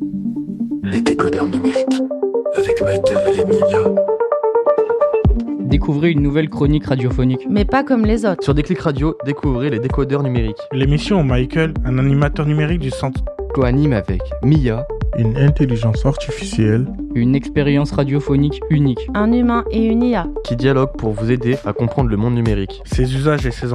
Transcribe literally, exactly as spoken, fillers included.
Les décodeurs numériques avec Walter et Emilia. Découvrez une nouvelle chronique radiophonique. Mais pas comme les autres. Sur Déclic Radio, découvrez les décodeurs numériques. L'émission où Michael, un animateur numérique du centre, co-anime avec Mia, une intelligence artificielle, une expérience radiophonique unique. Un humain et une I A. qui dialogue pour vous aider à comprendre le monde numérique. ses usages et ses